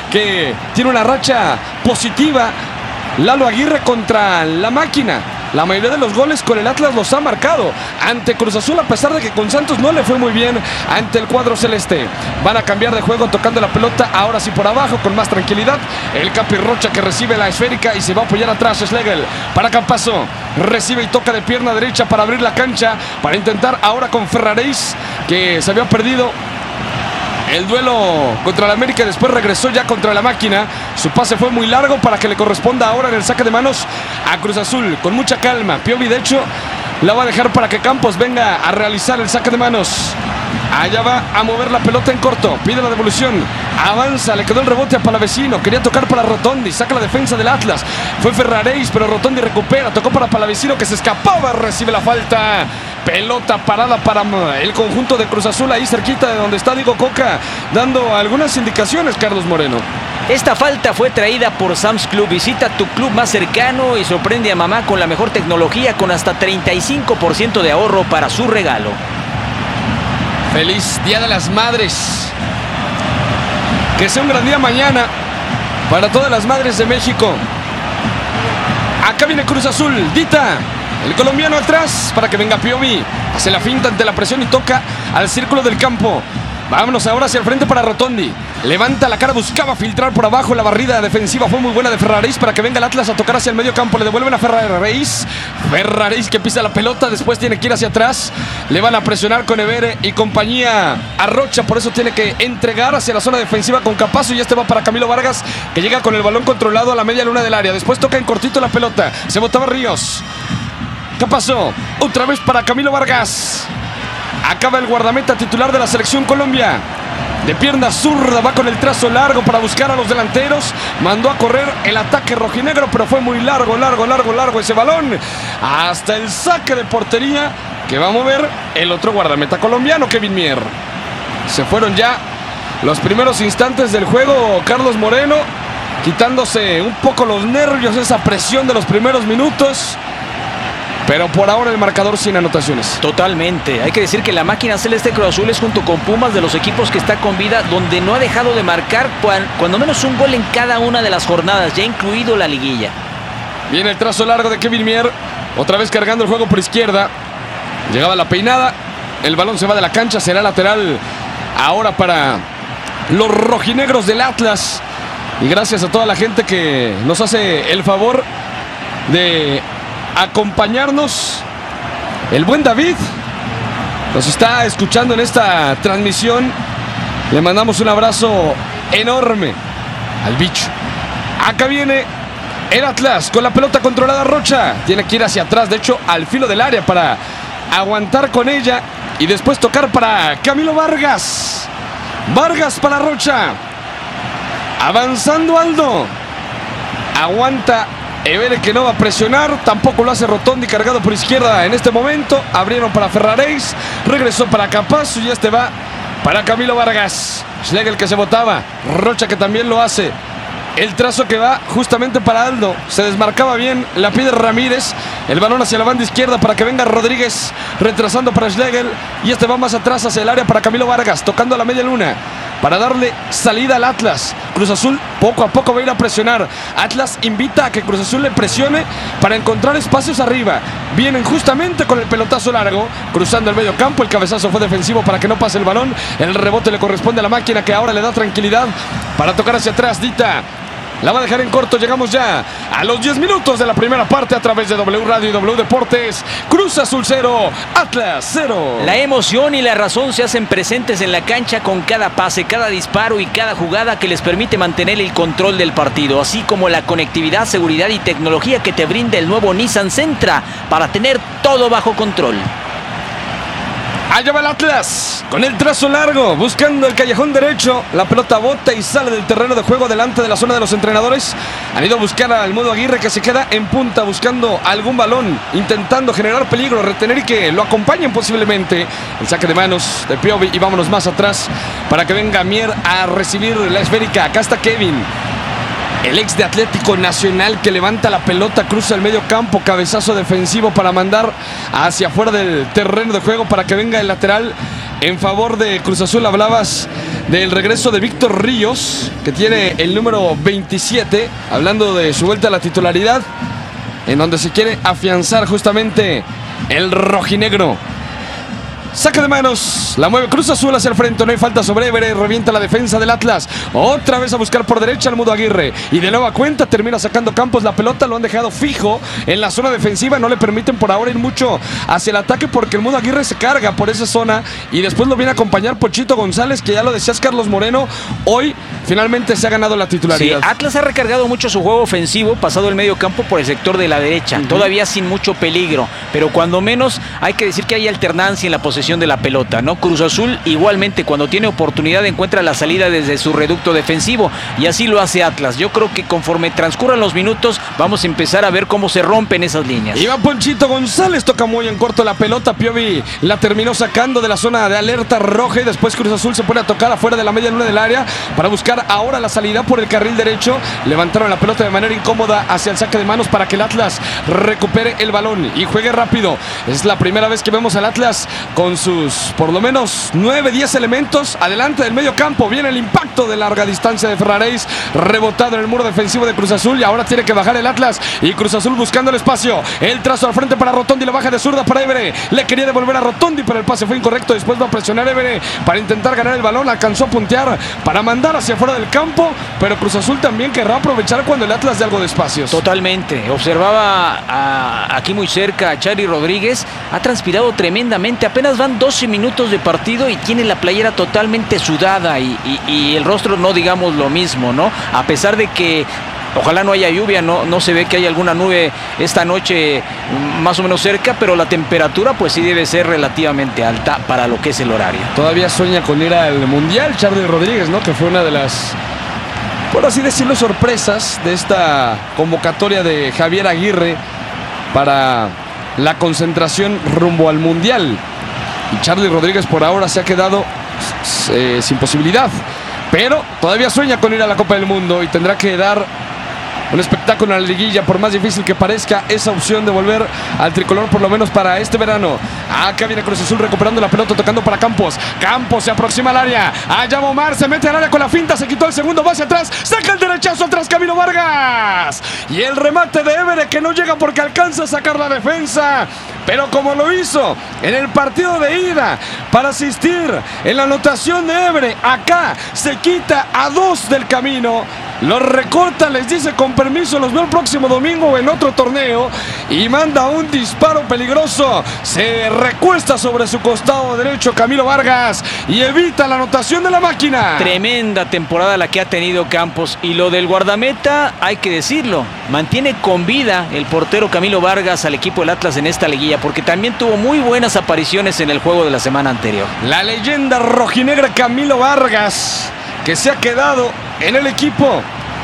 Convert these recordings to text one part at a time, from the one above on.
que tiene una racha positiva. Lalo Aguirre contra la máquina. La mayoría de los goles con el Atlas los ha marcado ante Cruz Azul, a pesar de que con Santos no le fue muy bien ante el cuadro celeste. Van a cambiar de juego tocando la pelota, ahora sí por abajo, con más tranquilidad. El Capi Rocha que recibe la esférica y se va a apoyar atrás. Schlegel para Campazzo. Recibe y toca de pierna derecha para abrir la cancha, para intentar ahora con Ferraréis, que se había perdido el duelo contra el América, después regresó ya contra la máquina. Su pase fue muy largo para que le corresponda ahora en el saque de manos a Cruz Azul. Con mucha calma, Piovi de hecho la va a dejar para que Campos venga a realizar el saque de manos. Allá va a mover la pelota en corto, pide la devolución, avanza, le quedó el rebote a Palavecino, quería tocar para Rotondi, saca la defensa del Atlas, fue Ferraréis, pero Rotondi recupera, tocó para Palavecino que se escapaba, recibe la falta. Pelota parada para el conjunto de Cruz Azul, ahí cerquita de donde está Diego Coca, dando algunas indicaciones, Carlos Moreno. Esta falta fue traída por Sam's Club. Visita tu club más cercano y sorprende a mamá con la mejor tecnología, con hasta 35% de ahorro para su regalo. Feliz Día de las Madres. Que sea un gran día mañana para todas las madres de México. Acá viene Cruz Azul, Dita, el colombiano atrás para que venga Piovi. Hace la finta ante la presión y toca al círculo del campo. Vámonos ahora hacia el frente para Rotondi. Levanta la cara, buscaba filtrar por abajo. La barrida defensiva fue muy buena de Ferraréis para que venga el Atlas a tocar hacia el medio campo. Le devuelven a Ferraréis. Ferraréis que pisa la pelota, después tiene que ir hacia atrás. Le van a presionar con Evere y compañía a Rocha, por eso tiene que entregar hacia la zona defensiva con Campazzo. Y este va para Camilo Vargas, que llega con el balón controlado a la media luna del área. Después toca en cortito la pelota. Se botaba Ríos. ¿Qué pasó? Otra vez para Camilo Vargas. Acaba el guardameta titular de la selección Colombia. De pierna zurda va con el trazo largo para buscar a los delanteros. Mandó a correr el ataque rojinegro, pero fue muy largo ese balón. Hasta el saque de portería que va a mover el otro guardameta colombiano, Kevin Mier. Se fueron ya los primeros instantes del juego, Carlos Moreno, quitándose un poco los nervios, esa presión de los primeros minutos. Pero por ahora el marcador sin anotaciones. Totalmente. Hay que decir que la máquina celeste Cruz Azul es, junto con Pumas, de los equipos que está con vida, donde no ha dejado de marcar cuando menos un gol en cada una de las jornadas, ya incluido la liguilla. Viene el trazo largo de Kevin Mier, otra vez cargando el juego por izquierda. Llegaba la peinada, el balón se va de la cancha, será lateral ahora para los rojinegros del Atlas. Y gracias a toda la gente que nos hace el favor de acompañarnos. El buen David nos está escuchando en esta transmisión. Le mandamos un abrazo enorme al bicho. Acá viene el Atlas con la pelota controlada. Rocha tiene que ir hacia atrás, de hecho al filo del área, para aguantar con ella y después tocar para Camilo Vargas. Vargas para Rocha, avanzando Aldo, aguanta Evere, que no va a presionar, tampoco lo hace Rotondi, cargado por izquierda en este momento. Abrieron para Ferraréis, regresó para Campazzo y este va para Camilo Vargas. Schlegel que se botaba, Rocha que también lo hace. El trazo que va justamente para Aldo, se desmarcaba bien, la pide Ramírez. El balón hacia la banda izquierda para que venga Rodríguez, retrasando para Schlegel. Y este va más atrás hacia el área para Camilo Vargas, tocando a la media luna para darle salida al Atlas. Cruz Azul poco a poco va a ir a presionar. Atlas invita a que Cruz Azul le presione para encontrar espacios arriba. Vienen justamente con el pelotazo largo, cruzando el medio campo. El cabezazo fue defensivo para que no pase el balón. El rebote le corresponde a la máquina, que ahora le da tranquilidad para tocar hacia atrás. Dita la va a dejar en corto. Llegamos ya a los 10 minutos de la primera parte a través de W Radio y W Deportes. Cruz Azul 0, Atlas 0. La emoción y la razón se hacen presentes en la cancha con cada pase, cada disparo y cada jugada que les permite mantener el control del partido, así como la conectividad, seguridad y tecnología que te brinda el nuevo Nissan Sentra para tener todo bajo control. Allá va el Atlas, con el trazo largo, buscando el callejón derecho. La pelota bota y sale del terreno de juego delante de la zona de los entrenadores. Han ido a buscar al Mudo Aguirre, que se queda en punta buscando algún balón, intentando generar peligro, retener y que lo acompañen posiblemente. El saque de manos de Piovi y vámonos más atrás para que venga Mier a recibir la esférica. Acá está Kevin, el ex de Atlético Nacional, que levanta la pelota, cruza el medio campo, cabezazo defensivo para mandar hacia afuera del terreno de juego para que venga el lateral en favor de Cruz Azul. Hablabas del regreso de Víctor Ríos, que tiene el número 27, hablando de su vuelta a la titularidad, en donde se quiere afianzar justamente el rojinegro. Saca de manos, la mueve Cruz Azul hacia el frente, no hay falta sobre Évere, revienta la defensa del Atlas, otra vez a buscar por derecha al Mudo Aguirre, y de nueva cuenta termina sacando Campos la pelota, lo han dejado fijo en la zona defensiva, no le permiten por ahora ir mucho hacia el ataque porque el Mudo Aguirre se carga por esa zona, y después lo viene a acompañar Pochito González, que ya lo decías Carlos Moreno, hoy finalmente se ha ganado la titularidad. Sí, Atlas ha recargado mucho su juego ofensivo, pasado el medio campo por el sector de la derecha, todavía sin mucho peligro, pero cuando menos hay que decir que hay alternancia en la posesión de la pelota, ¿no? Cruz Azul igualmente cuando tiene oportunidad encuentra la salida desde su reducto defensivo y así lo hace Atlas. Yo creo que conforme transcurran los minutos vamos a empezar a ver cómo se rompen esas líneas. Iba Ponchito González, toca muy en corto la pelota, Piovi la terminó sacando de la zona de alerta roja y después Cruz Azul se pone a tocar afuera de la media luna del área para buscar ahora la salida por el carril derecho. Levantaron la pelota de manera incómoda hacia el saque de manos para que el Atlas recupere el balón y juegue rápido. Es la primera vez que vemos al Atlas con sus por lo menos 9-10 elementos adelante del medio campo. Viene el impacto de larga distancia de Ferraréis, rebotado en el muro defensivo de Cruz Azul y ahora tiene que bajar el Atlas y Cruz Azul buscando el espacio. El trazo al frente para Rotondi, la baja de zurda para Évere. Le quería devolver a Rotondi, pero el pase fue incorrecto. Después va a presionar Évere para intentar ganar el balón. Alcanzó a puntear para mandar hacia afuera del campo, pero Cruz Azul también querrá aprovechar cuando el Atlas dé algo de espacios. Totalmente. Observaba aquí muy cerca a Charly Rodríguez. Ha transpirado tremendamente. Apenas van 12 minutos de partido y tiene la playera totalmente sudada y el rostro no digamos lo mismo, ¿no? A pesar de que ojalá no haya lluvia, no se ve que hay alguna nube esta noche más o menos cerca, pero la temperatura pues sí debe ser relativamente alta para lo que es el horario. Todavía sueña con ir al Mundial Charly Rodríguez, ¿no? Que fue una de las, por así decirlo, sorpresas de esta convocatoria de Javier Aguirre para la concentración rumbo al Mundial. Y Charly Rodríguez por ahora se ha quedado sin posibilidad, pero todavía sueña con ir a la Copa del Mundo y tendrá que dar un espectáculo en la liguilla, por más difícil que parezca esa opción de volver al tricolor, por lo menos para este verano. Acá viene Cruz Azul recuperando la pelota, tocando para Campos. Campos se aproxima al área. Allá Omar se mete al área con la finta, se quitó el segundo, va hacia atrás, saca el derechazo atrás Camilo Vargas. Y el remate de Évere que no llega porque alcanza a sacar la defensa. Pero como lo hizo en el partido de ida para asistir en la anotación de Évere, acá se quita a 2 del camino. Los recorta, les dice con permiso, los veo el próximo domingo en otro torneo y manda un disparo peligroso. Se recuesta sobre su costado derecho Camilo Vargas y evita la anotación de la máquina. Tremenda temporada la que ha tenido Campos y lo del guardameta, hay que decirlo, mantiene con vida el portero Camilo Vargas al equipo del Atlas en esta liguilla porque también tuvo muy buenas apariciones en el juego de la semana anterior. La leyenda rojinegra Camilo Vargas, que se ha quedado en el equipo.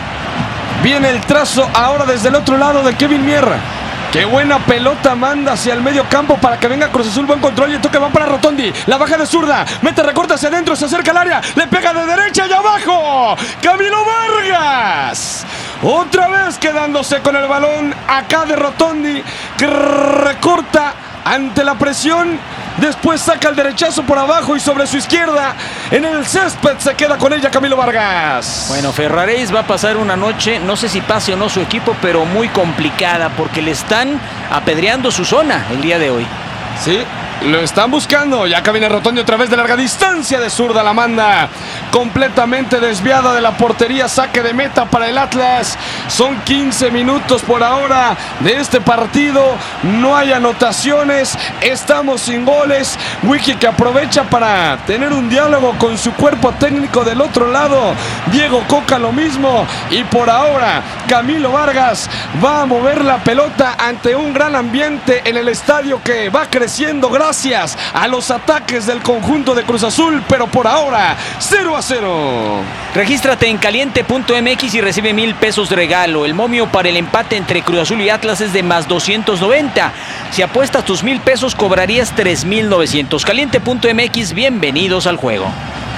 Viene el trazo ahora desde el otro lado de Kevin Mier. Qué buena pelota manda hacia el medio campo para que venga Cruz Azul. Buen control y el toque va para Rotondi. La baja de zurda, mete, recorta hacia adentro, se acerca al área, le pega de derecha y abajo. Camilo Vargas. Otra vez quedándose con el balón acá de Rotondi, que recorta ante la presión. Después saca el derechazo por abajo y sobre su izquierda en el césped se queda con ella Camilo Vargas. Bueno, Ferraréis va a pasar una noche, no sé si pase o no su equipo, pero muy complicada porque le están apedreando su zona el día de hoy. Sí, lo están buscando. Ya acá viene Rotondi otra vez de larga distancia de zurda, la manda completamente desviada de la portería. Saque de meta para el Atlas. Son 15 minutos por ahora de este partido. No hay anotaciones. Estamos sin goles. Wiki que aprovecha para tener un diálogo con su cuerpo técnico del otro lado. Diego Coca lo mismo. Y por ahora Camilo Vargas va a mover la pelota ante un gran ambiente en el estadio que va creciendo gracias a los ataques del conjunto de Cruz Azul, pero por ahora 0-0. Regístrate en caliente.mx y recibe 1,000 pesos de regalo. El momio para el empate entre Cruz Azul y Atlas es de más 290. Si apuestas tus 1,000 pesos cobrarías 3,900. Caliente.mx, bienvenidos al juego.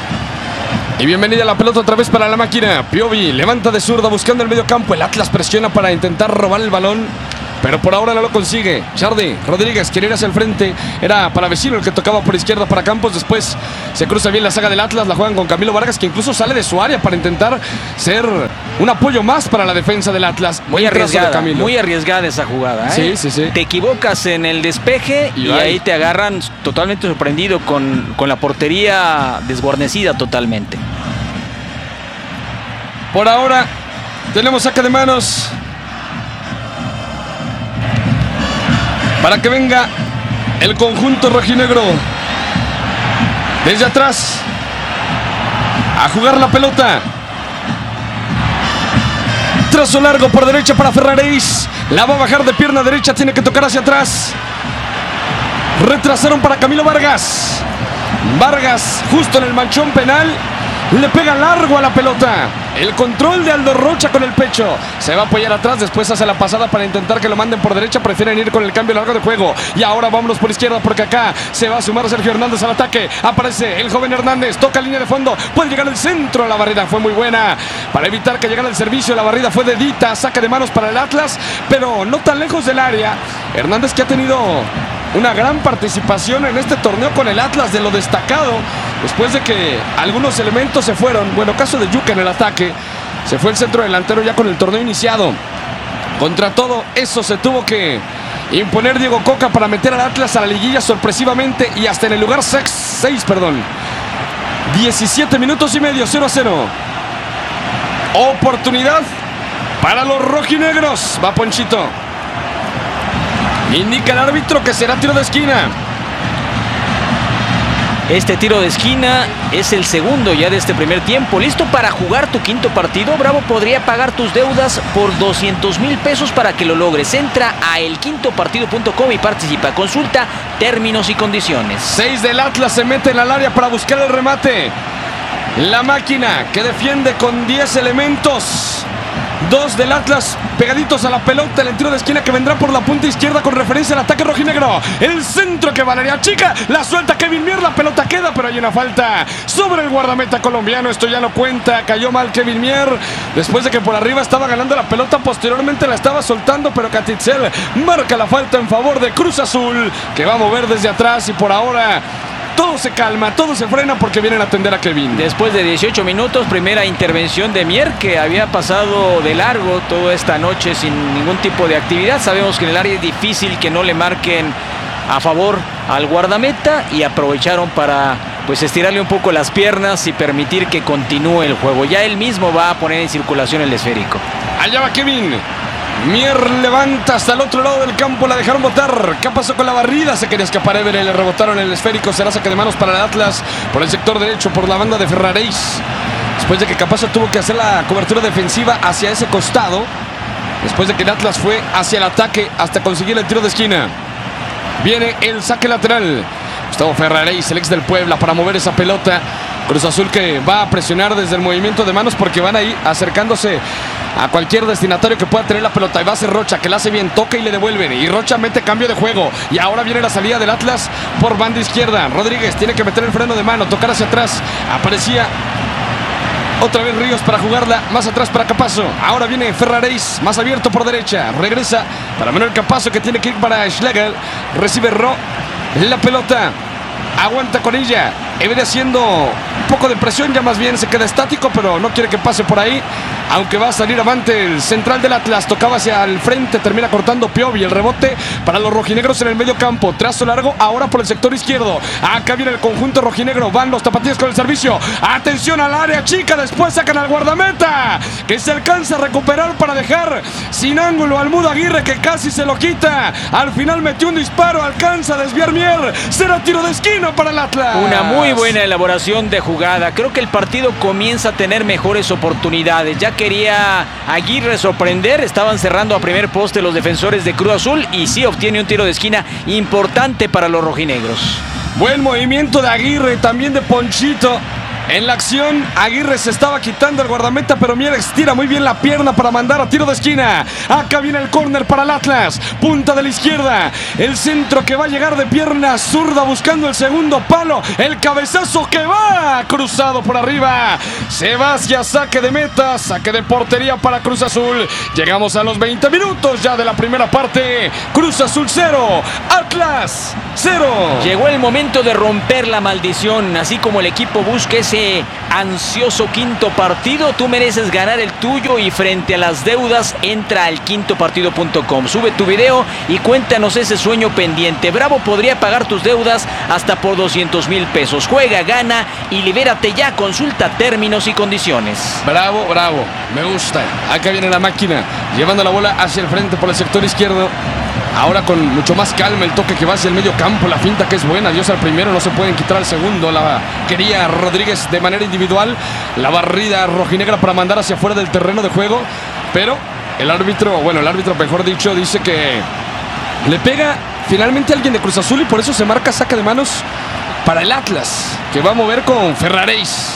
Y bienvenida la pelota otra vez para la máquina. Piovi levanta de zurda buscando el medio campo. El Atlas presiona para intentar robar el balón. pero por ahora no lo consigue. Chardy Rodríguez quiere ir hacia el frente. Era para Vecino el que tocaba por izquierda para Campos. Después se cruza bien la saga del Atlas. La juegan con Camilo Vargas, que incluso sale de su área para intentar ser un apoyo más para la defensa del Atlas. Muy arriesgada esa jugada, ¿eh? Sí. Te equivocas en el despeje y ahí te agarran totalmente sorprendido con la portería desguarnecida totalmente. Por ahora tenemos saque de manos para que venga el conjunto rojinegro desde atrás a jugar la pelota. Trazo largo por derecha para Ferraréis. La va a bajar de pierna derecha, tiene que tocar hacia atrás. Retrasaron para Camilo Vargas. Vargas justo en el manchón penal. Le pega largo a la pelota. El control de Aldo Rocha con el pecho. Se va a apoyar atrás, después hace la pasada para intentar que lo manden por derecha. Prefieren ir con el cambio largo de juego. Y ahora vámonos por izquierda porque acá se va a sumar Sergio Hernández al ataque. Aparece el joven Hernández, toca línea de fondo. Puede llegar al centro, la barrida fue muy buena. Para evitar que llegara el servicio, la barrida fue de Dita. Saque de manos para el Atlas, pero no tan lejos del área. Hernández, que ha tenido una gran participación en este torneo con el Atlas, de lo destacado, después de que algunos elementos se fueron. Bueno, caso de Yuca en el ataque. Se fue el centro delantero ya con el torneo iniciado. Contra todo eso se tuvo que imponer Diego Coca para meter al Atlas a la liguilla sorpresivamente y hasta en el lugar 17 minutos y medio, 0-0. Oportunidad para los rojinegros. Va Ponchito. Indica el árbitro que será tiro de esquina. Este tiro de esquina es el segundo ya de este primer tiempo. ¿Listo para jugar tu quinto partido? Bravo podría pagar tus deudas por 200,000 pesos para que lo logres. Entra a elquintopartido.com y participa. Consulta términos y condiciones. 6 del Atlas se meten al área para buscar el remate. La máquina que defiende con 10 elementos. 2 del Atlas pegaditos a la pelota. El tiro de esquina que vendrá por la punta izquierda con referencia al ataque rojinegro. El centro que Valeria Chica. La suelta Kevin Mier. La pelota queda, pero hay una falta sobre el guardameta colombiano. Esto ya no cuenta. Cayó mal Kevin Mier. Después de que por arriba estaba ganando la pelota. Posteriormente la estaba soltando, pero Catitzel marca la falta en favor de Cruz Azul, que va a mover desde atrás. Y por ahora todo se calma, todo se frena porque vienen a atender a Kevin. Después de 18 minutos, primera intervención de Mier, que había pasado de largo toda esta noche sin ningún tipo de actividad. Sabemos que en el área es difícil que no le marquen a favor al guardameta y aprovecharon para estirarle un poco las piernas y permitir que continúe el juego. Ya él mismo va a poner en circulación el esférico. Allá va Kevin. Mier levanta hasta el otro llado del campo, la dejaron botar. ¿Qué pasó con la barrida? Se quería escapar Évere, le rebotaron el esférico. Será saque de manos para el Atlas por el sector derecho, por la banda de Ferraréis. Después de que Capazo tuvo que hacer la cobertura defensiva hacia ese costado, después de que el Atlas fue hacia el ataque hasta conseguir el tiro de esquina. Viene el saque lateral. Gustavo Ferraréis, el ex del Puebla, para mover esa pelota. Cruz Azul que va a presionar desde el movimiento de manos porque van ahí acercándose a cualquier destinatario que pueda tener la pelota. Y va a ser Rocha, que la hace bien, toca y le devuelven. Y Rocha mete cambio de juego. Y ahora viene la salida del Atlas por banda izquierda. Rodríguez tiene que meter el freno de mano, tocar hacia atrás. Aparecía otra vez Ríos para jugarla más atrás para Capazo. Ahora viene Ferraréis, más abierto por derecha. Regresa para Manuel Capazo, que tiene que ir para Schlegel. Recibe la pelota. Aguanta con ella. Évere haciendo un poco de presión, ya más bien se queda estático, pero no quiere que pase por ahí. Aunque va a salir avante el central del Atlas. Tocaba hacia el frente, termina cortando Piovi. El rebote para los rojinegros en el medio campo. Trazo largo ahora por el sector izquierdo. Acá viene el conjunto rojinegro. Van los tapatíos con el servicio. Atención al área chica. Después sacan al guardameta, que se alcanza a recuperar para dejar sin ángulo al Mudo Aguirre, que casi se lo quita. Al final metió un disparo. Alcanza a desviar Mier. Será tiro de esquina para el Atlas. Una muy buena elaboración de jugada. Creo que el partido comienza a tener mejores oportunidades. Ya quería Aguirre sorprender. Estaban cerrando a primer poste los defensores de Cruz Azul y sí obtiene un tiro de esquina importante para los rojinegros. Buen movimiento de Aguirre, también de Ponchito. En la acción, Aguirre se estaba quitando el guardameta, pero Mier estira muy bien la pierna para mandar a tiro de esquina. Acá viene el córner para el Atlas. Punta de la izquierda. El centro que va a llegar de pierna zurda buscando el segundo palo. El cabezazo que va cruzado por arriba. Se va hacia saque de meta, saque de portería para Cruz Azul. Llegamos a los 20 minutos ya de la primera parte. Cruz Azul 0, Atlas 0. Llegó el momento de romper la maldición. Así como el equipo busca ese ansioso quinto partido, tú mereces ganar el tuyo, y frente a las deudas entra al quintopartido.com, sube tu video y cuéntanos ese sueño pendiente. Bravo podría pagar tus deudas hasta por 200,000 pesos. Juega, gana y libérate ya. Consulta términos y condiciones. Bravo, bravo, me gusta. Acá viene la máquina, llevando la bola hacia el frente por el sector izquierdo. Ahora con mucho más calma el toque que va hacia el medio campo, la finta que es buena, Dios al primero, no se pueden quitar al segundo, la quería Rodríguez de manera individual, la barrida rojinegra para mandar hacia afuera del terreno de juego, pero el árbitro mejor dicho, dice que le pega finalmente a alguien de Cruz Azul y por eso se marca saque de manos para el Atlas, que va a mover con Ferraréis.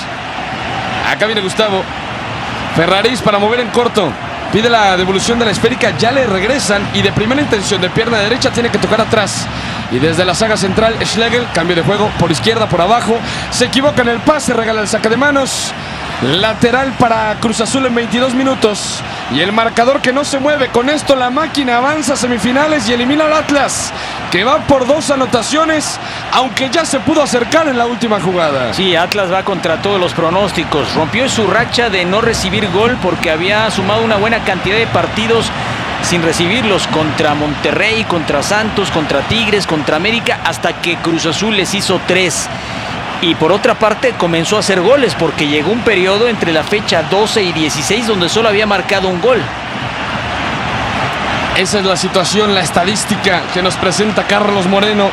Acá viene Gustavo, Ferraréis para mover en corto. Pide la devolución de la esférica, ya le regresan y de primera intención de pierna derecha tiene que tocar atrás. Y desde la saga central, Schlegel, cambio de juego por izquierda, por abajo. Se equivoca en el pase, regala el saque de manos. Lateral para Cruz Azul en 22 minutos. Y el marcador que no se mueve. Con esto la máquina avanza a semifinales y elimina al Atlas, que va por 2 anotaciones, aunque ya se pudo acercar en la última jugada. Sí, Atlas va contra todos los pronósticos. Rompió su racha de no recibir gol porque había sumado una buena cantidad de partidos sin recibirlos, contra Monterrey, contra Santos, contra Tigres, contra América, hasta que Cruz Azul les hizo 3. Y por otra parte comenzó a hacer goles porque llegó un periodo entre la fecha 12 y 16 donde solo había marcado un gol. Esa es la situación, la estadística que nos presenta Carlos Moreno.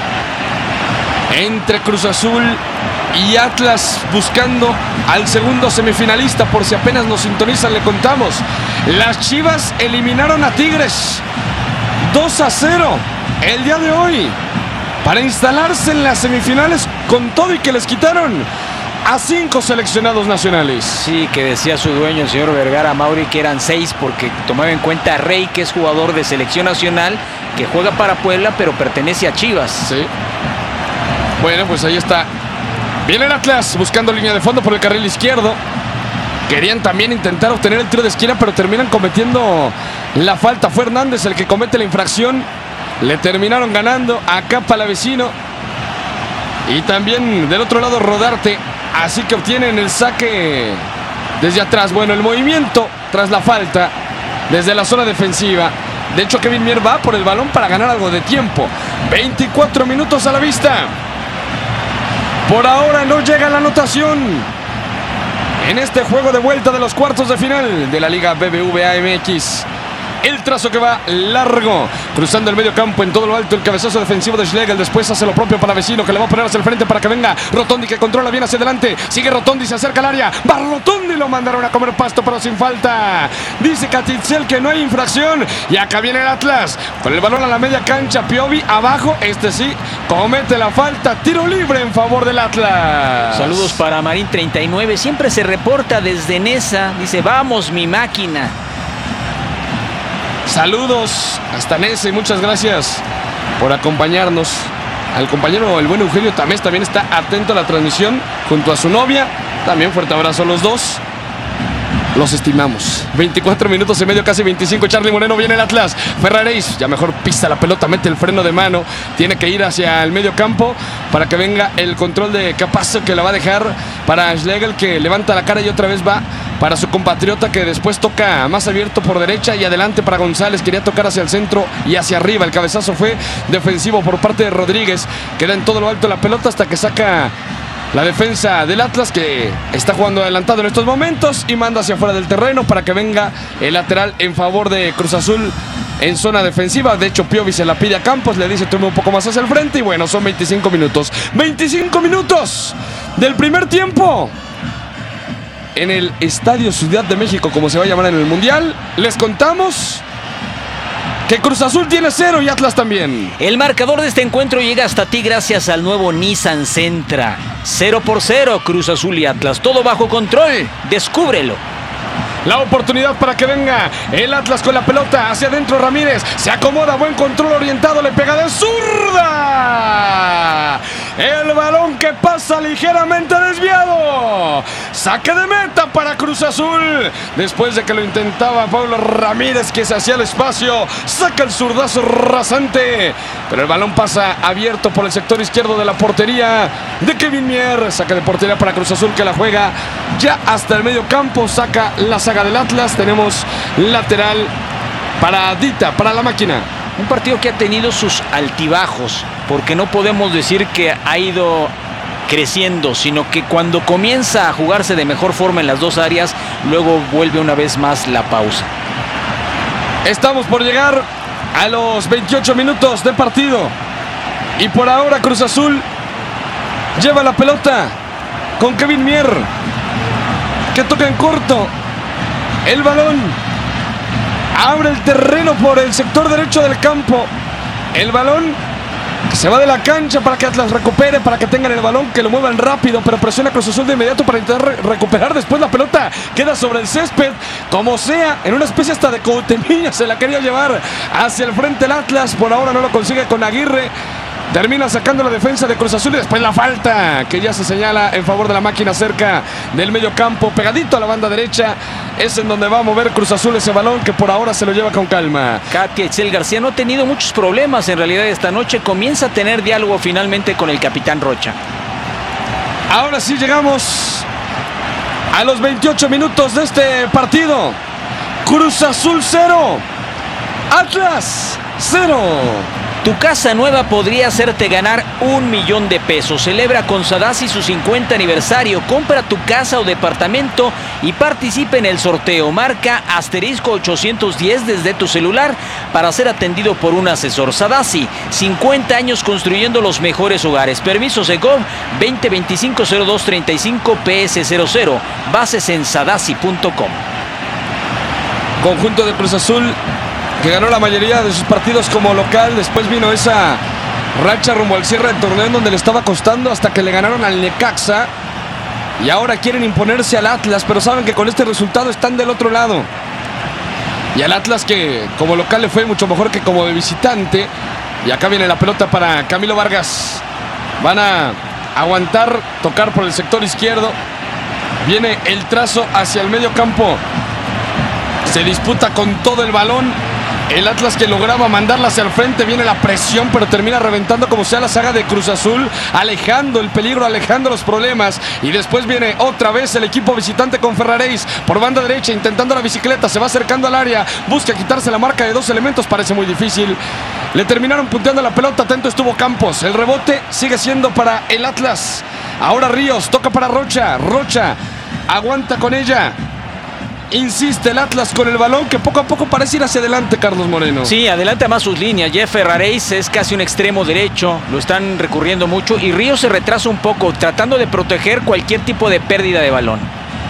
Entre Cruz Azul y Atlas buscando al segundo semifinalista. Por si apenas nos sintonizan, le contamos. Las Chivas eliminaron a Tigres 2-0 el día de hoy, para instalarse en las semifinales con todo y que les quitaron a 5 seleccionados nacionales. Sí, que decía su dueño, el señor Vergara Mauri, que eran 6 porque tomaba en cuenta a Rey, que es jugador de selección nacional, que juega para Puebla pero pertenece a Chivas. Sí. Bueno, pues ahí está. Viene el Atlas buscando línea de fondo por el carril izquierdo. Querían también intentar obtener el tiro de esquina, pero terminan cometiendo la falta. Fue Hernández el que comete la infracción. Le terminaron ganando acá Palavecino. Y también del otro lado Rodarte. Así que obtienen el saque desde atrás. Bueno, el movimiento tras la falta desde la zona defensiva. De hecho, Kevin Mier va por el balón para ganar algo de tiempo. 24 minutos a la vista. Por ahora no llega la anotación en este juego de vuelta de los cuartos de final de la Liga BBVA MX. El trazo que va largo, cruzando el medio campo en todo lo alto, el cabezazo defensivo de Schlegel. Después hace lo propio para Vecino, que le va a poner hacia el frente para que venga Rotondi, que controla bien hacia adelante. Sigue Rotondi, se acerca al área, va Rotondi, lo mandaron a comer pasto pero sin falta. Dice Catitzel que no hay infracción. Y acá viene el Atlas con el balón a la media cancha. Piovi abajo, este sí comete la falta. Tiro libre en favor del Atlas. Saludos para Marín 39, siempre se reporta desde Nesa. Dice, vamos mi máquina. Saludos hasta Nese, muchas gracias por acompañarnos. Al compañero, el buen Eugenio Tamés, también está atento a la transmisión junto a su novia. También fuerte abrazo a los dos. Los estimamos. 24 minutos y medio, casi 25. Charly Moreno, viene el Atlas. Ferraréis, ya mejor pisa la pelota, mete el freno de mano. Tiene que ir hacia el medio campo para que venga el control de Capazo, que la va a dejar para Schlegel, que levanta la cara y otra vez va para su compatriota, que después toca más abierto por derecha y adelante para González. Quería tocar hacia el centro y hacia arriba. El cabezazo fue defensivo por parte de Rodríguez. Queda en todo lo alto la pelota hasta que saca la defensa del Atlas, que está jugando adelantado en estos momentos, y manda hacia afuera del terreno para que venga el lateral en favor de Cruz Azul en zona defensiva. De hecho, Piovi se la pide a Campos, le dice tome un poco más hacia el frente, y bueno, son 25 minutos. 25 minutos del primer tiempo en el Estadio Ciudad de México, como se va a llamar en el Mundial. Les contamos que Cruz Azul tiene 0 y Atlas también. El marcador de este encuentro llega hasta ti gracias al nuevo Nissan Sentra. 0-0, Cruz Azul y Atlas. Todo bajo control. Descúbrelo. La oportunidad para que venga el Atlas con la pelota hacia adentro. Ramírez se acomoda, buen control orientado, le pega de zurda. El balón que pasa ligeramente desviado. Saque de meta para Cruz Azul. Después de que lo intentaba Pablo Ramírez, que se hacía el espacio, saca el zurdazo rasante. Pero el balón pasa abierto por el sector izquierdo de la portería de Kevin Mier. Saca de portería para Cruz Azul, que la juega ya hasta el medio campo. Saca la saga del Atlas. Tenemos lateral para Dita, para la máquina. Un partido que ha tenido sus altibajos, porque no podemos decir que ha ido creciendo, sino que cuando comienza a jugarse de mejor forma en las dos áreas, luego vuelve una vez más la pausa. Estamos por llegar a los 28 minutos de partido y por ahora Cruz Azul lleva la pelota con Kevin Mier, que toca en corto. El balón abre el terreno por el sector derecho del campo. El balón se va de la cancha para que Atlas recupere, para que tengan el balón, que lo muevan rápido, pero presiona Cruz Azul de inmediato para intentar recuperar. Después la pelota queda sobre el césped, como sea, en una especie hasta de coutemilla. Se la quería llevar hacia el frente el Atlas. Por ahora no lo consigue con Aguirre. Termina sacando la defensa de Cruz Azul y después la falta que ya se señala en favor de la máquina cerca del medio campo, pegadito a la banda derecha. Es en donde va a mover Cruz Azul ese balón, que por ahora se lo lleva con calma. Katia Itzel García no ha tenido muchos problemas en realidad esta noche. Comienza a tener diálogo finalmente con el capitán Rocha. Ahora sí llegamos a los 28 minutos de este partido. Cruz Azul 0, Atlas 0. Tu casa nueva podría hacerte ganar $1,000,000. Celebra con Sadasi su 50 aniversario. Compra tu casa o departamento y participa en el sorteo. Marca *810 desde tu celular para ser atendido por un asesor. Sadasi, 50 años construyendo los mejores hogares. Permiso Segov 2025-0235 PS00. Bases en sadasi.com. Conjunto de Cruz Azul que ganó la mayoría de sus partidos como local. Después vino esa racha rumbo al cierre del torneo en donde le estaba costando hasta que le ganaron al Necaxa. Y ahora quieren imponerse al Atlas, pero saben que con este resultado están del otro lado. Y al Atlas, que como local le fue mucho mejor que como de visitante. Y acá viene la pelota para Camilo Vargas. Van a aguantar, tocar por el sector izquierdo. Viene el trazo hacia el medio campo. Se disputa con todo el balón. El Atlas, que lograba mandarla hacia el frente. Viene la presión, pero termina reventando como sea la saga de Cruz Azul, alejando el peligro, alejando los problemas. Y después viene otra vez el equipo visitante con Ferraréis por banda derecha, intentando la bicicleta. Se va acercando al área, busca quitarse la marca de dos elementos. Parece muy difícil. Le terminaron punteando la pelota. Atento estuvo Campos. El rebote sigue siendo para el Atlas. Ahora Ríos, toca para Rocha. Rocha aguanta con ella. Insiste el Atlas con el balón, que poco a poco parece ir hacia adelante, Carlos Moreno. Sí, adelanta más sus líneas. Jeff Ferraréis es casi un extremo derecho. Lo están recurriendo mucho. Y Ríos se retrasa un poco, tratando de proteger cualquier tipo de pérdida de balón.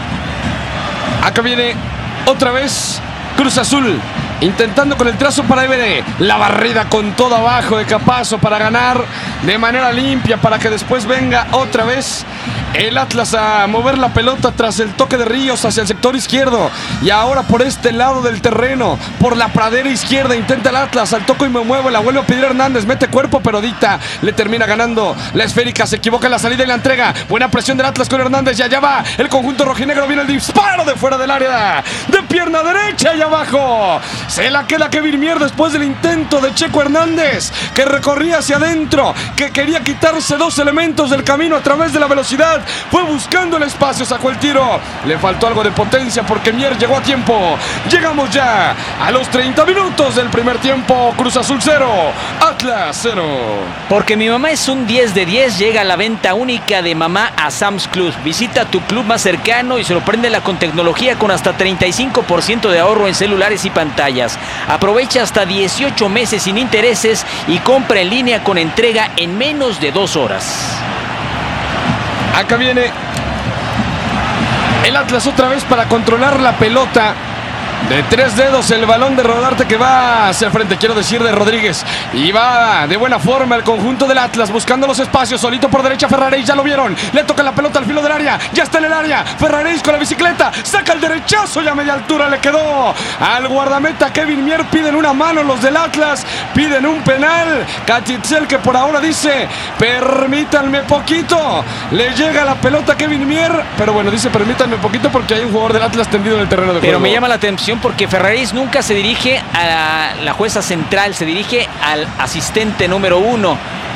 Acá viene otra vez Cruz Azul, intentando con el trazo para Évere. La barrida con todo abajo de Capazo para ganar de manera limpia, para que después venga otra vez el Atlas a mover la pelota tras el toque de Ríos hacia el sector izquierdo. Y ahora por este lado del terreno, por la pradera izquierda, intenta el Atlas. Al toco y me muevo, la vuelve a pedir Hernández. Mete cuerpo, pero Dita le termina ganando la esférica. Se equivoca en la salida y la entrega. Buena presión del Atlas con Hernández. Y allá va el conjunto rojinegro. Viene el disparo de fuera del área, de pierna derecha y abajo. Se la queda Kevin Mier después del intento de Checo Hernández, que recorría hacia adentro, que quería quitarse dos elementos del camino a través de la velocidad. Fue buscando el espacio, sacó el tiro. Le faltó algo de potencia porque Mier llegó a tiempo. Llegamos ya a los 30 minutos del primer tiempo. Cruz Azul 0, Atlas 0. Porque mi mamá es un 10 de 10. Llega a la venta única de mamá a Sam's Club. Visita tu club más cercano y sorpréndela con tecnología con hasta 35% de ahorro en celulares y pantallas. Aprovecha hasta 18 meses sin intereses y compra en línea con entrega en menos de 2 horas. Acá viene el Atlas otra vez para controlar la pelota. De 3 dedos el balón de Rodarte que va hacia el frente, quiero decir de Rodríguez. Y va de buena forma el conjunto del Atlas buscando los espacios. Solito por derecha Ferraréis, ya lo vieron. Le toca la pelota al filo del área. Ya está en el área. Ferraréis con la bicicleta. Saca el derechazo y a media altura le quedó al guardameta Kevin Mier. Piden una mano los del Atlas. Piden un penal. Catitzel que por ahora dice: permítanme poquito. Le llega la pelota a Kevin Mier. Pero bueno, dice permítanme poquito porque hay un jugador del Atlas tendido en el terreno de juego. Pero me llama la atención porque Ferraréis nunca se dirige a la jueza central, se dirige al asistente número 1.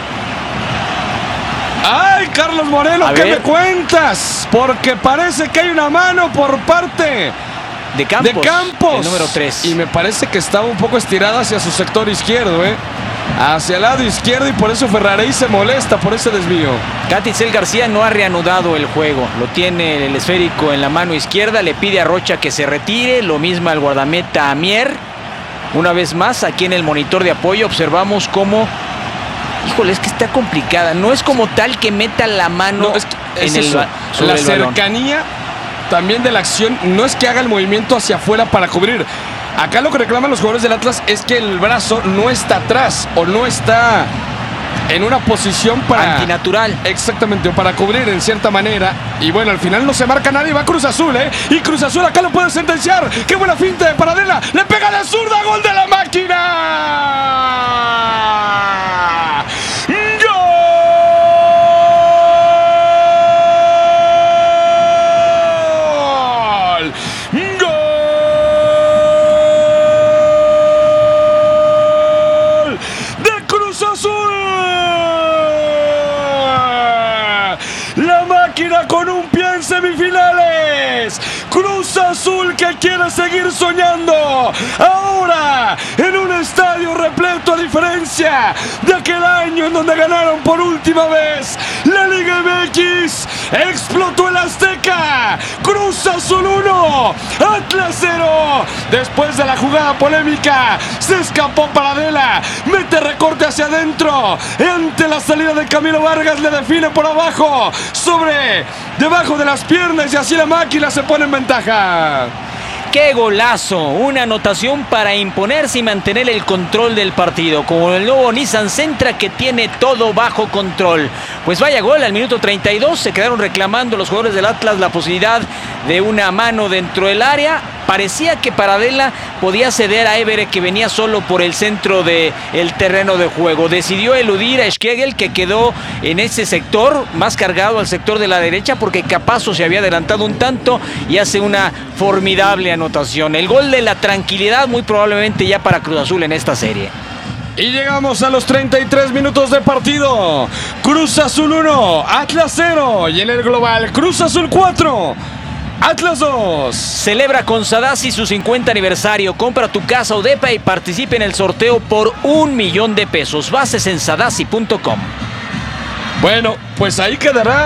¡Ay, Carlos Moreno! ¿Qué me cuentas? Porque parece que hay una mano por parte de Campos, el número 3. Y me parece que estaba un poco estirada hacia su sector izquierdo, hacia el lado izquierdo, y por eso Ferraréis se molesta por ese desvío. Catitzel García no ha reanudado el juego. Lo tiene el esférico en la mano izquierda. Le pide a Rocha que se retire. Lo mismo al guardameta Mier. Una vez más, aquí en el monitor de apoyo observamos cómo... Híjole, es que está complicada. No es como tal que meta la mano en la cercanía también de la acción. No es que haga el movimiento hacia afuera para cubrir. Acá lo que reclaman los jugadores del Atlas es que el brazo no está atrás o no está en una posición para... antinatural. Exactamente, o para cubrir en cierta manera. Y bueno, al final no se marca nadie. Va Cruz Azul, Y Cruz Azul acá lo puede sentenciar. ¡Qué buena finta de Paradela! ¡Le pega de zurda! ¡Gol de la máquina! Con un pie en semifinales. Cruz Azul que quiere seguir soñando. Ahora en un estadio repleto, a diferencia de aquel año en donde ganaron por última vez la Liga MX. Explotó el Azteca. Cruz Azul 1, Atlas 0. Después de la jugada polémica se escapó Paradela. Mete recorte hacia adentro. Ante la salida de Camilo Vargas le define por abajo. Debajo de las piernas y así la máquina se pone en ventaja. ¡Qué golazo! Una anotación para imponerse y mantener el control del partido, como el nuevo Nissan Sentra que tiene todo bajo control. Pues vaya gol al minuto 32, se quedaron reclamando los jugadores del Atlas la posibilidad de una mano dentro del área. Parecía que Paradela podía ceder a Évere, que venía solo por el centro del terreno de juego. Decidió eludir a Schlegel, que quedó en ese sector, más cargado al sector de la derecha, porque Capazo se había adelantado un tanto y hace una formidable anotación. El gol de la tranquilidad, muy probablemente ya para Cruz Azul en esta serie. Y llegamos a los 33 minutos de partido. Cruz Azul 1, Atlas 0. Y en el global, Cruz Azul 4. Atlas 2. Celebra con Sadasi su 50 aniversario. Compra tu casa o depa y participe en el sorteo por $1,000,000. Bases en sadasi.com. Bueno, pues ahí quedará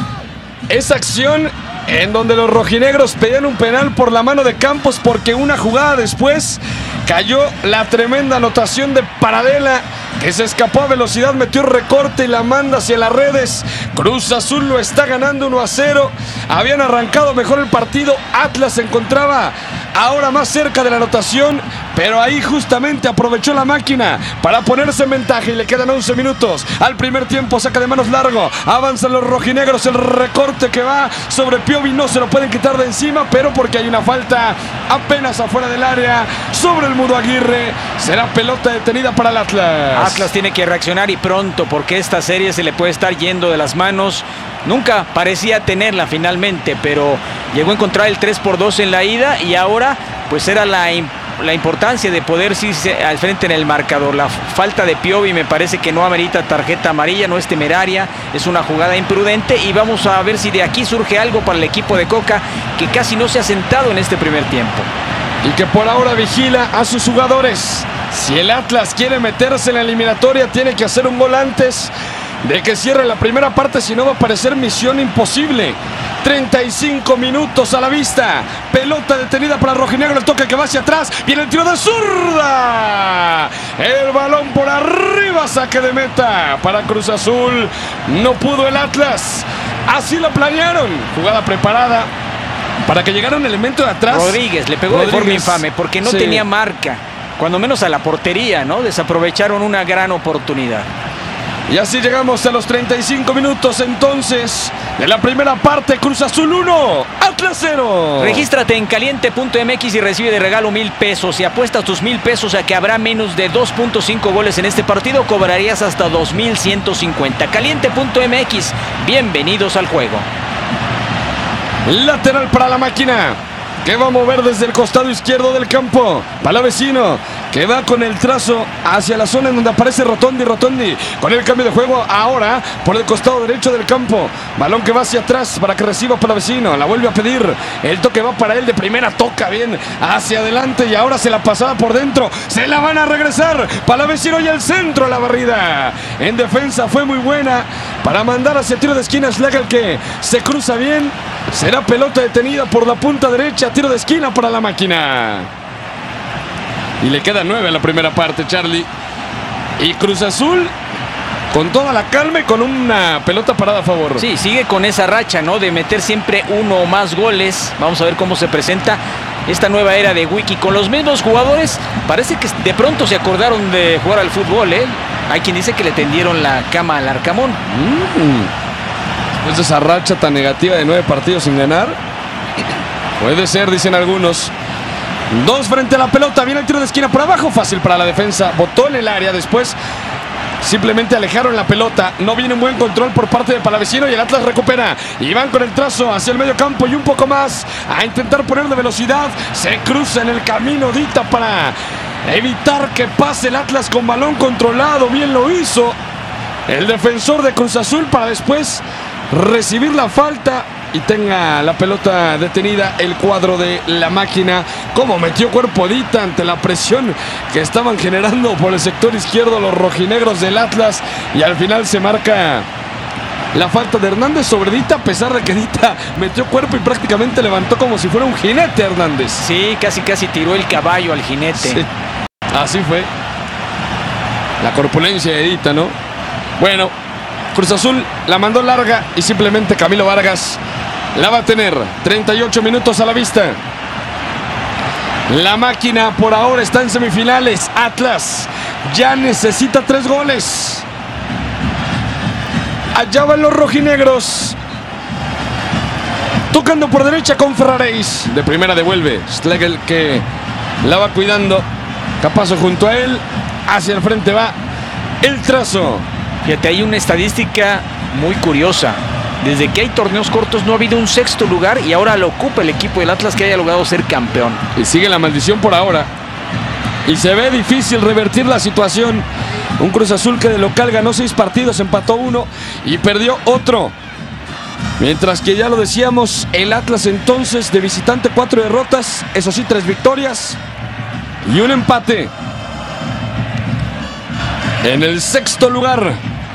esa acción en donde los rojinegros pedían un penal por la mano de Campos, porque una jugada después cayó la tremenda anotación de Paradela, que se escapó a velocidad, metió recorte y la manda hacia las redes. Cruz Azul lo está ganando 1-0. Habían arrancado mejor el partido. Atlas se encontraba ahora más cerca de la anotación, pero ahí justamente aprovechó la máquina para ponerse en ventaja y le quedan 11 minutos. Al primer tiempo saca de manos largo. Avanzan los rojinegros. El recorte que va sobre Piovi no se lo pueden quitar de encima, pero porque hay una falta apenas afuera del área sobre el Mudo Aguirre. Será pelota detenida para el Atlas. Atlas tiene que reaccionar y pronto, porque esta serie se le puede estar yendo de las manos. Nunca parecía tenerla finalmente, pero llegó a encontrar el 3-2 en la ida y ahora pues era la importancia de poder irse al frente en el marcador. La falta de Piovi me parece que no amerita tarjeta amarilla, no es temeraria, es una jugada imprudente y vamos a ver si de aquí surge algo para el equipo de Coca, que casi no se ha sentado en este primer tiempo. Y que por ahora vigila a sus jugadores. Si el Atlas quiere meterse en la eliminatoria, tiene que hacer un gol antes de que cierre la primera parte, si no va a parecer misión imposible. 35 minutos a la vista. Pelota detenida para el rojinegro, el toque que va hacia atrás. Viene el tiro de zurda. El balón por arriba, saque de meta para Cruz Azul. No pudo el Atlas. Así lo planearon. Jugada preparada. para que llegara un elemento de atrás. Rodríguez le pegó de forma infame porque no tenía marca, cuando menos a la portería, ¿no? Desaprovecharon una gran oportunidad. Y así llegamos a los 35 minutos entonces de la primera parte. Cruz Azul 1, Atlas 0. Regístrate en caliente.mx y recibe de regalo 1,000 pesos. Si apuestas tus 1,000 pesos a que habrá menos de 2.5 goles en este partido, cobrarías hasta 2,150. Caliente.mx, bienvenidos al juego. Lateral para la máquina, que va a mover desde el costado izquierdo del campo. Palavecino, que va con el trazo hacia la zona en donde aparece Rotondi. Rotondi con el cambio de juego ahora por el costado derecho del campo. Balón que va hacia atrás para que reciba Palavecino. La vuelve a pedir. El toque va para él de primera. Toca bien hacia adelante y ahora se la pasaba por dentro. Se la van a regresar. Palavecino y el centro a la barrida. En defensa fue muy buena para mandar hacia tiro de esquina. Schlegel, que se cruza bien. Será pelota detenida por la punta derecha. Tiro de esquina para la máquina. Y le queda 9 en la primera parte, Charlie. Y Cruz Azul con toda la calma y con una pelota parada a favor. Sí, sigue con esa racha, ¿no? De meter siempre uno o más goles. Vamos a ver cómo se presenta esta nueva era de Wiki. Con los mismos jugadores, parece que de pronto se acordaron de jugar al fútbol, ¿eh? Hay quien dice que le tendieron la cama al Arcamón. Después de esa racha tan negativa de 9 partidos sin ganar. Puede ser, dicen algunos. 2 frente a la pelota, viene el tiro de esquina por abajo, fácil para la defensa, botó en el área, después simplemente alejaron la pelota, no viene un buen control por parte de Palavecino y el Atlas recupera, y van con el trazo hacia el medio campo y un poco más, a intentar poner de velocidad, se cruza en el camino Dita para evitar que pase el Atlas con balón controlado, bien lo hizo el defensor de Cruz Azul para después recibir la falta y tenga la pelota detenida el cuadro de la máquina. Como metió cuerpo Dita ante la presión que estaban generando por el sector izquierdo los rojinegros del Atlas, y al final se marca la falta de Hernández sobre Dita, a pesar de que Dita metió cuerpo y prácticamente levantó como si fuera un jinete Hernández. Sí, casi tiró el caballo al jinete. Sí, así fue la corpulencia de Dita, ¿no? Bueno, Cruz Azul la mandó larga y simplemente Camilo Vargas la va a tener. 38 minutos a la vista. La máquina por ahora está en semifinales. Atlas ya necesita 3 goles. Allá van los rojinegros. Tocando por derecha con Ferraréis. De primera devuelve Schlegel, que la va cuidando. Capazo junto a él. Hacia el frente va el trazo. Fíjate, hay una estadística muy curiosa. Desde que hay torneos cortos no ha habido un 6º lugar y ahora lo ocupa el equipo del Atlas, que haya logrado ser campeón. Y sigue la maldición por ahora. Y se ve difícil revertir la situación. Un Cruz Azul que de local ganó 6 partidos, empató 1 y perdió otro. Mientras que ya lo decíamos, el Atlas entonces de visitante 4 derrotas, eso sí 3 victorias y un empate. En el 6º lugar.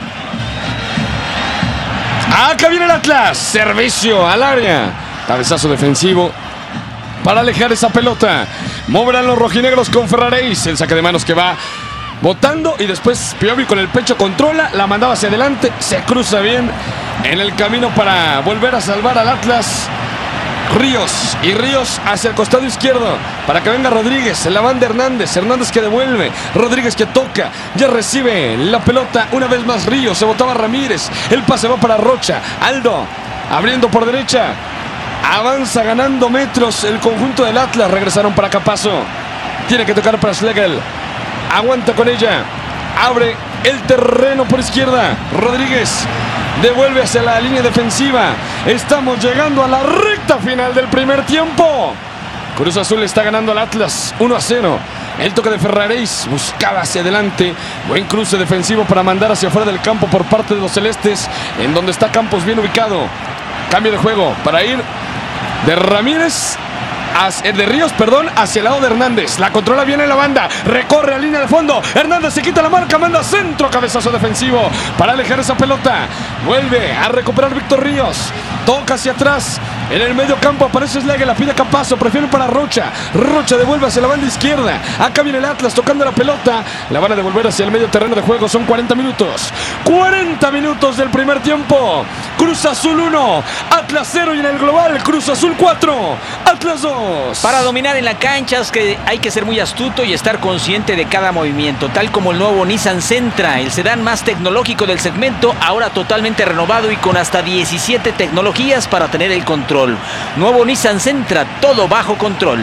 Acá viene el Atlas. Servicio al área. Cabezazo defensivo para alejar esa pelota. Moverán los rojinegros con Ferraréis. El saque de manos que va botando y después Piovi con el pecho controla. La mandaba hacia adelante. Se cruza bien en el camino para volver a salvar al Atlas. Ríos, y Ríos hacia el costado izquierdo para que venga Rodríguez, en la banda Hernández. Hernández que devuelve, Rodríguez que toca, ya recibe la pelota una vez más Ríos, se botaba Ramírez, el pase va para Rocha, Aldo abriendo por derecha, avanza ganando metros el conjunto del Atlas. Regresaron para Capazo, tiene que tocar para Schlegel, aguanta con ella, abre el terreno por izquierda, Rodríguez devuelve hacia la línea defensiva. Estamos llegando a la recta final del primer tiempo. Cruz Azul está ganando al Atlas 1-0. El toque de Ferraréis buscaba hacia adelante. Buen cruce defensivo para mandar hacia afuera del campo por parte de los celestes, en donde está Campos bien ubicado. Cambio de juego para ir de Ramírez, de Ríos, perdón, hacia el lado de Hernández. La controla bien en la banda, recorre a línea de fondo. Hernández se quita la marca, manda centro, cabezazo defensivo para alejar esa pelota. Vuelve a recuperar Víctor Ríos, toca hacia atrás, En el medio campo aparece Slague, la pide Campazzo, prefieren para Rocha. Rocha devuelve hacia la banda izquierda. Acá viene el Atlas tocando la pelota. La van a devolver hacia el medio terreno de juego. Son 40 minutos. 40 minutos del primer tiempo. Cruz Azul 1, Atlas 0 y en el global Cruz Azul 4, Atlas 2. Para dominar en la cancha es que hay que ser muy astuto y estar consciente de cada movimiento, tal como el nuevo Nissan Sentra, el sedán más tecnológico del segmento, ahora totalmente renovado y con hasta 17 tecnologías para tener el control. Nuevo Nissan Sentra, todo bajo control.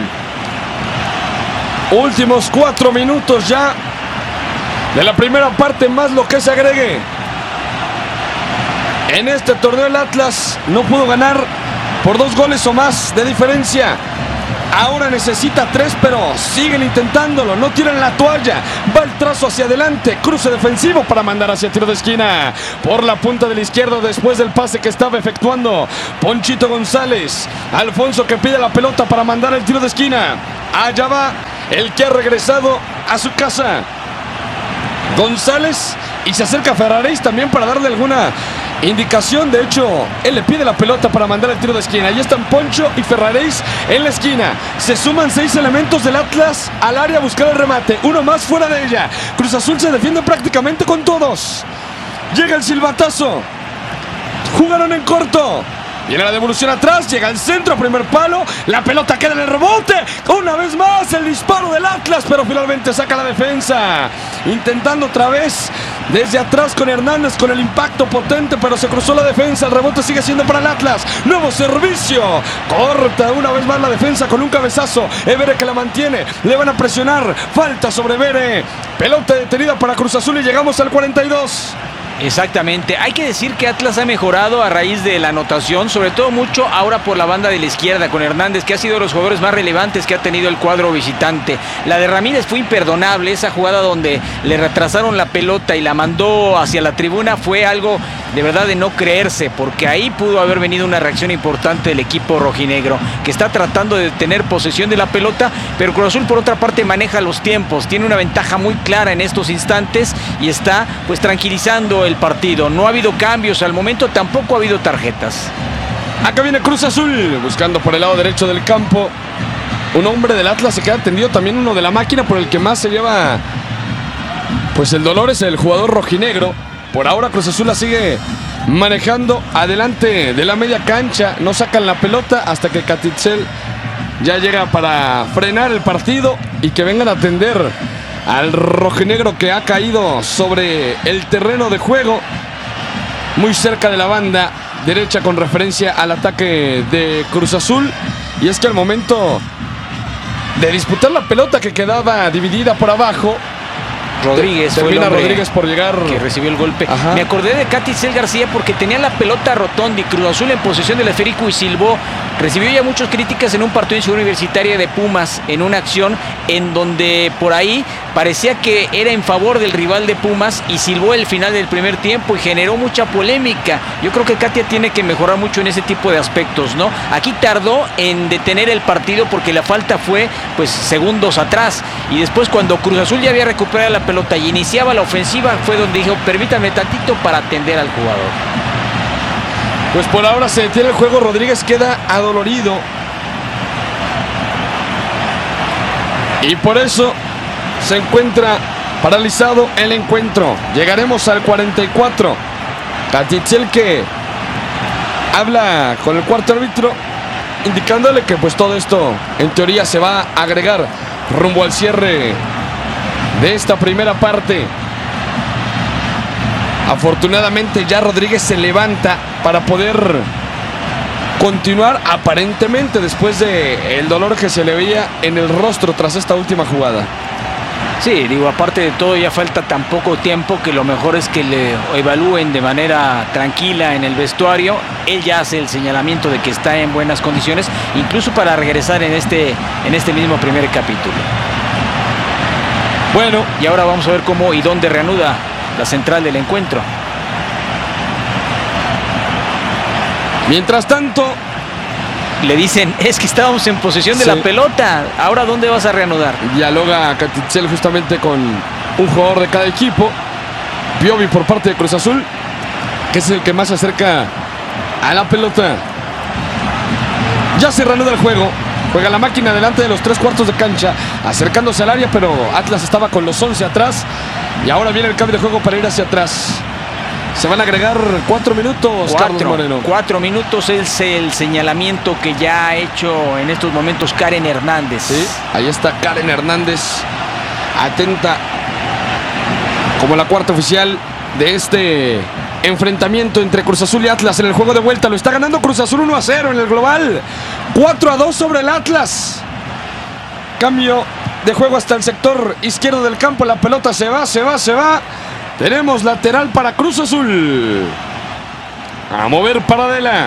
Últimos 4 minutos ya de la primera parte, más lo que se agregue. En este torneo el Atlas no pudo ganar por 2 goles o más de diferencia. Ahora necesita 3, pero siguen intentándolo, no tiran la toalla. Va el trazo hacia adelante, cruce defensivo para mandar hacia tiro de esquina. Por la punta de la izquierda después del pase que estaba efectuando Ponchito González. Alfonso que pide la pelota para mandar el tiro de esquina. Allá va el que ha regresado a su casa, González, y se acerca Ferraréis también para darle alguna indicación. De hecho, él le pide la pelota para mandar el tiro de esquina. Ahí están Poncho y Ferraréis en la esquina. Se suman 6 elementos del Atlas al área a buscar el remate. Uno más fuera de ella. Cruz Azul se defiende prácticamente con todos. Llega el silbatazo. Jugaron en corto. Viene la devolución atrás, llega al centro, primer palo, la pelota queda en el rebote, una vez más el disparo del Atlas, pero finalmente saca la defensa, intentando otra vez desde atrás con Hernández, con el impacto potente, pero se cruzó la defensa, el rebote sigue siendo para el Atlas, nuevo servicio, corta una vez más la defensa con un cabezazo, Evere que la mantiene, le van a presionar, falta sobre Evere, pelota detenida para Cruz Azul y llegamos al 42. Exactamente, hay que decir que Atlas ha mejorado a raíz de la anotación, sobre todo mucho ahora por la banda de la izquierda con Hernández, que ha sido de los jugadores más relevantes que ha tenido el cuadro visitante. La de Ramírez fue imperdonable, esa jugada donde le retrasaron la pelota y la mandó hacia la tribuna fue algo de verdad de no creerse, porque ahí pudo haber venido una reacción importante del equipo rojinegro, que está tratando de tener posesión de la pelota, pero Cruz Azul por otra parte maneja los tiempos, tiene una ventaja muy clara en estos instantes y está pues tranquilizando el partido. No ha habido cambios al momento, tampoco ha habido tarjetas. Acá viene Cruz Azul buscando por el lado derecho del campo. Un hombre del Atlas se queda tendido, también uno de la máquina, por el que más se lleva pues el dolor es el jugador rojinegro. Por ahora Cruz Azul la sigue manejando adelante de la media cancha, no sacan la pelota hasta que Catitzel ya llega para frenar el partido y que vengan a atender al rojinegro que ha caído sobre el terreno de juego, muy cerca de la banda derecha con referencia al ataque de Cruz Azul. Y es que al momento de disputar la pelota que quedaba dividida por abajo, Rodríguez fue el hombre Rodríguez por llegar, que recibió el golpe. Ajá. Me acordé de Catitzel García porque tenía la pelota Rotondi, Cruz Azul en posesión del esférico y silbó. Recibió ya muchas críticas en un partido en Ciudad Universitaria de Pumas, en una acción en donde por ahí parecía que era en favor del rival de Pumas y silbó el final del primer tiempo y generó mucha polémica. Yo creo que Katia tiene que mejorar mucho en ese tipo de aspectos, ¿no? Aquí tardó en detener el partido porque la falta fue pues segundos atrás y después cuando Cruz Azul ya había recuperado la pelota y iniciaba la ofensiva fue donde dijo permítame tantito para atender al jugador. Pues por ahora se detiene el juego, Rodríguez queda adolorido y por eso se encuentra paralizado el encuentro. Llegaremos al 44. Catitzel que habla con el cuarto árbitro indicándole que pues todo esto en teoría se va a agregar rumbo al cierre de esta primera parte. Afortunadamente ya Rodríguez se levanta para poder continuar aparentemente después de el dolor que se le veía en el rostro tras esta última jugada. Sí, digo, aparte de todo ya falta tan poco tiempo que lo mejor es que le evalúen de manera tranquila en el vestuario. Él ya hace el señalamiento de que está en buenas condiciones, incluso para regresar en este mismo primer capítulo. Bueno, y ahora vamos a ver cómo y dónde reanuda la central del encuentro. Mientras tanto, le dicen, es que estábamos en posesión de la pelota, ahora ¿dónde vas a reanudar? Dialoga Catitzel justamente con un jugador de cada equipo. Piovi por parte de Cruz Azul, que es el que más se acerca a la pelota. Ya se reanuda el juego. Juega la máquina delante de los 3/4 de cancha, acercándose al área, pero Atlas estaba con los 11 atrás. Y ahora viene el cambio de juego para ir hacia atrás. Se van a agregar 4 minutos, Carlos Moreno. 4 minutos es el señalamiento que ya ha hecho en estos momentos Karen Hernández. Sí, ahí está Karen Hernández, atenta como la cuarta oficial de este enfrentamiento entre Cruz Azul y Atlas en el juego de vuelta. Lo está ganando Cruz Azul 1-0 en el global. 4-2 sobre el Atlas. Cambio de juego hasta el sector izquierdo del campo. La pelota se va. Tenemos lateral para Cruz Azul. A mover Paradela.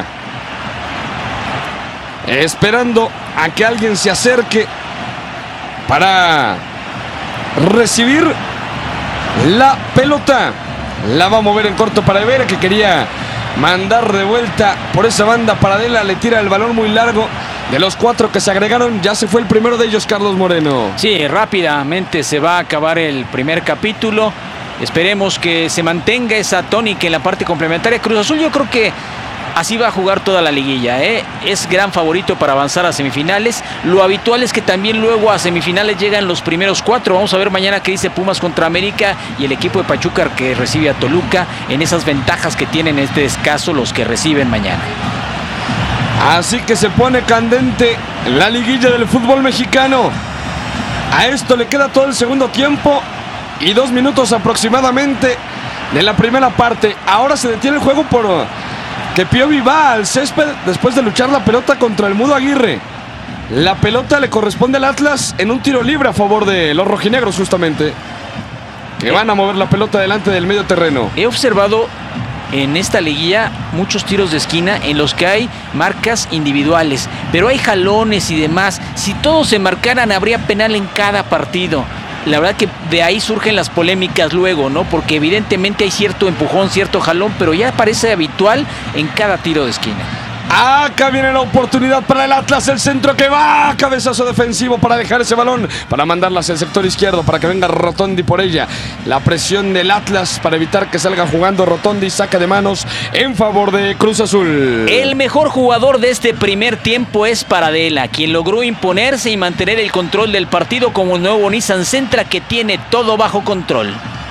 Esperando a que alguien se acerque para recibir la pelota. La va a mover en corto para Herrera, que quería mandar de vuelta por esa banda. Paradela le tira el balón muy largo. De los 4 que se agregaron, ya se fue el primero de ellos, Carlos Moreno. Sí, rápidamente se va a acabar el primer capítulo. Esperemos que se mantenga esa tónica en la parte complementaria. Cruz Azul, yo creo que así va a jugar toda la liguilla, ¿eh? Es gran favorito para avanzar a semifinales. Lo habitual es que también luego a semifinales llegan los primeros 4. Vamos a ver mañana qué dice Pumas contra América y el equipo de Pachuca que recibe a Toluca en esas ventajas que tienen en este descanso los que reciben mañana. Así que se pone candente la liguilla del fútbol mexicano. A esto le queda todo el segundo tiempo y 2 minutos aproximadamente de la primera parte. Ahora se detiene el juego por que Piovi va al césped después de luchar la pelota contra el Mudo Aguirre. La pelota le corresponde al Atlas en un tiro libre a favor de los rojinegros, justamente, que van a mover la pelota delante del medio terreno. He observado en esta liguilla muchos tiros de esquina en los que hay marcas individuales, pero hay jalones y demás. Si todos se marcaran, habría penal en cada partido. La verdad que de ahí surgen las polémicas luego, ¿no? Porque evidentemente hay cierto empujón, cierto jalón, pero ya parece habitual en cada tiro de esquina. Acá viene la oportunidad para el Atlas, el centro que va, cabezazo defensivo para dejar ese balón, para mandarla hacia el sector izquierdo, para que venga Rotondi por ella. La presión del Atlas para evitar que salga jugando Rotondi, saca de manos en favor de Cruz Azul. El mejor jugador de este primer tiempo es Paradela, quien logró imponerse y mantener el control del partido como el nuevo Nissan Sentra, que tiene todo bajo control.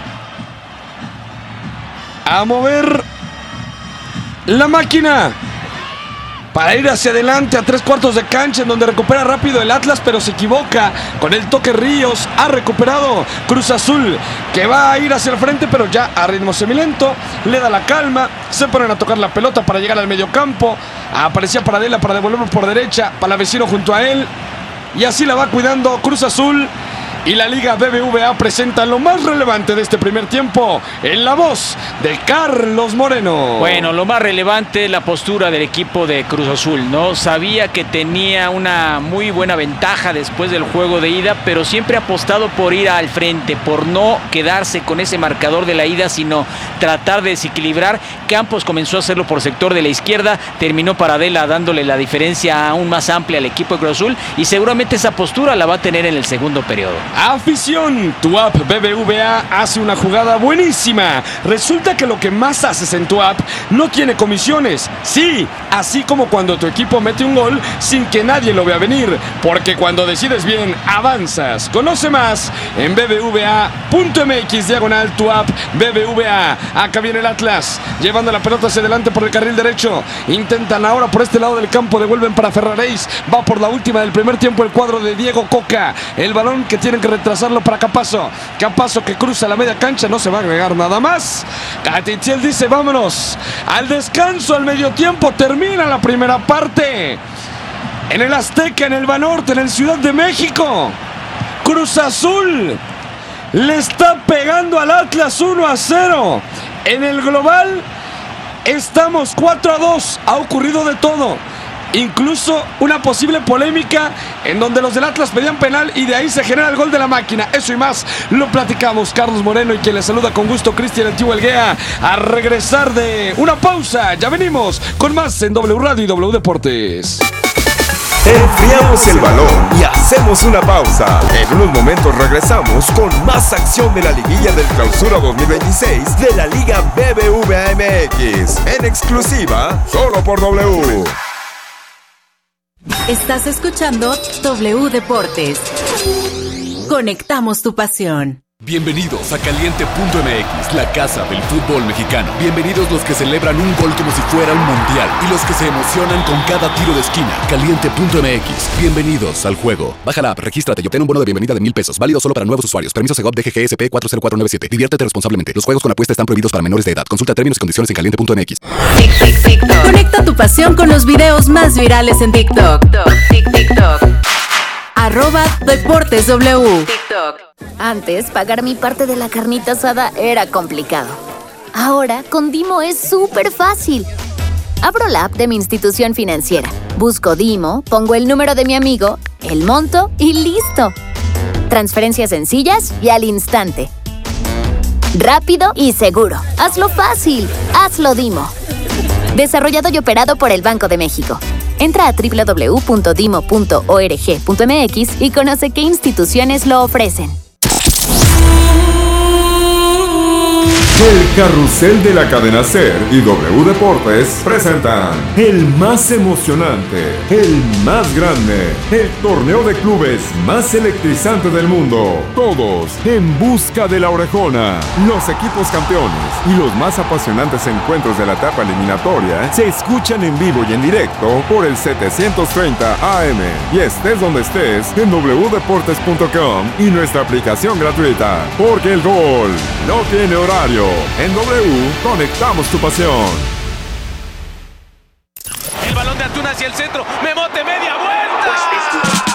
A mover la máquina para ir hacia adelante a 3/4 de cancha, en donde recupera rápido el Atlas, pero se equivoca con el toque Ríos. Ha recuperado Cruz Azul, que va a ir hacia el frente, pero ya a ritmo semilento. Le da la calma, se ponen a tocar la pelota para llegar al mediocampo. Aparecía Paradela para devolverlo por derecha, Palavecino junto a él, y así la va cuidando Cruz Azul. Y la Liga BBVA presenta lo más relevante de este primer tiempo en la voz de Carlos Moreno. Bueno, lo más relevante es la postura del equipo de Cruz Azul, ¿no? Sabía que tenía una muy buena ventaja después del juego de ida, pero siempre ha apostado por ir al frente, por no quedarse con ese marcador de la ida, sino tratar de desequilibrar. Campos comenzó a hacerlo por sector de la izquierda, terminó Paradela dándole la diferencia aún más amplia al equipo de Cruz Azul, y seguramente esa postura la va a tener en el segundo periodo. Afición, tu app BBVA hace una jugada buenísima. Resulta que lo que más haces en tu app no tiene comisiones. Sí, así como cuando tu equipo mete un gol sin que nadie lo vea venir. Porque cuando decides bien, avanzas. Conoce más en bbva.mx/, tu app BBVA. Acá viene el Atlas, llevando la pelota hacia adelante por el carril derecho. Intentan ahora por este lado del campo, devuelven para Ferraréis. Va por la última del primer tiempo el cuadro de Diego Coca. El balón que tienen que retrasarlo para Campazzo. Campazzo que cruza la media cancha, no se va a agregar nada más. Catitiel dice vámonos al descanso, al medio tiempo. Termina la primera parte en el Azteca, en el Banorte, en el Ciudad de México. Cruz Azul le está pegando al Atlas 1-0. En el global estamos 4-2. Ha ocurrido de todo, incluso una posible polémica en donde los del Atlas pedían penal y de ahí se genera el gol de la máquina. Eso y más lo platicamos. Carlos Moreno y quien les saluda con gusto, Cristian El Chivo Elguea, a regresar de una pausa. Ya venimos con más en W Radio y W Deportes. Enfriamos el balón y hacemos una pausa. En unos momentos regresamos con más acción de la liguilla del Clausura 2026 de la Liga BBVA MX, en exclusiva solo por W. Estás escuchando W Deportes. Conectamos tu pasión. Bienvenidos a Caliente.mx, la casa del fútbol mexicano. Bienvenidos los que celebran un gol como si fuera un mundial y los que se emocionan con cada tiro de esquina. Caliente.mx, bienvenidos al juego. Baja la app, regístrate y obtén un bono de bienvenida de $1,000. Válido solo para nuevos usuarios. Permiso Segov DGGSP 40497. Diviértete responsablemente. Los juegos con apuesta están prohibidos para menores de edad. Consulta términos y condiciones en Caliente.mx. Conecta tu pasión con los videos más virales en TikTok. @DeportesW. Antes, pagar mi parte de la carnita asada era complicado. Ahora, con Dimo es súper fácil. Abro la app de mi institución financiera, busco Dimo, pongo el número de mi amigo, el monto y ¡listo! Transferencias sencillas y al instante. Rápido y seguro. Hazlo fácil. Hazlo Dimo. Desarrollado y operado por el Banco de México. Entra a www.dimo.org.mx y conoce qué instituciones lo ofrecen. El carrusel de la cadena SER y W Deportes presentan el más emocionante, el más grande, el torneo de clubes más electrizante del mundo. Todos en busca de la orejona. Los equipos campeones y los más apasionantes encuentros de la etapa eliminatoria se escuchan en vivo y en directo por el 730 AM. Y estés donde estés, en wdeportes.com y nuestra aplicación gratuita. Porque el gol no tiene horario. En W, conectamos tu pasión. El balón de Antuna hacia el centro. Memote, media.